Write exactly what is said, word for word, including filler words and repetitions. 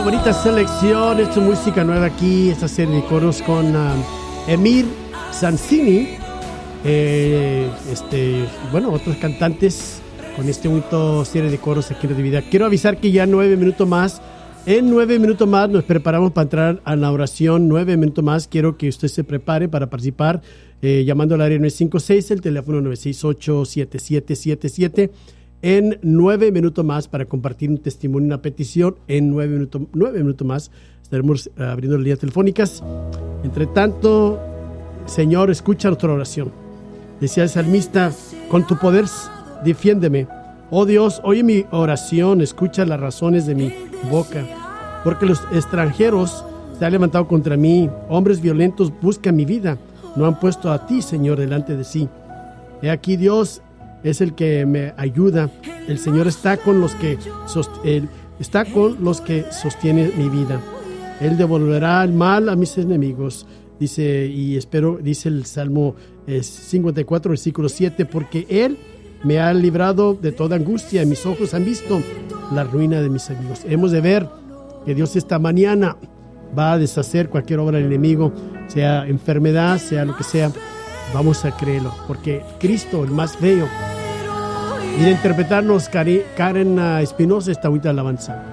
bonita selección, esta música nueva aquí, esta serie de coros con uh, Emir Zanzini, eh, este, bueno, otros cantantes con este bonito serie de coros aquí en Radio Vida. Quiero avisar que ya nueve minutos más, en nueve minutos más nos preparamos para entrar a la oración, nueve minutos más, quiero que usted se prepare para participar, eh, llamando al área nueve cinco seis, el teléfono nueve seis ocho, siete siete siete siete, en nueve minutos más para compartir un testimonio, una petición. En nueve minutos, nueve minutos más estaremos abriendo las líneas telefónicas. Entre tanto, Señor, escucha nuestra oración. Decía el salmista, con tu poder defiéndeme. Oh Dios, oye mi oración, escucha las razones de mi boca. Porque los extranjeros se han levantado contra mí, hombres violentos buscan mi vida. No han puesto a ti, Señor, delante de sí. He aquí, Dios es el que me ayuda. El Señor está con los que sost- él está con los que sostiene mi vida. Él devolverá el mal a mis enemigos. Dice, y espero, dice el Salmo eh, cincuenta y cuatro, versículo siete, porque Él me ha librado de toda angustia. Mis ojos han visto la ruina de mis amigos. Hemos de ver que Dios esta mañana va a deshacer cualquier obra del enemigo, sea enfermedad, sea lo que sea. Vamos a creerlo, porque Cristo, el más bello, y de interpretarnos Karen Espinosa esta bonita alabanza.